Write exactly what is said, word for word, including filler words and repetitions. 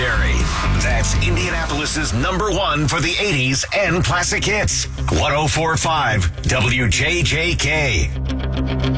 legendary. That's Indianapolis's number one for the eighties and classic hits. one oh four point five W J J K.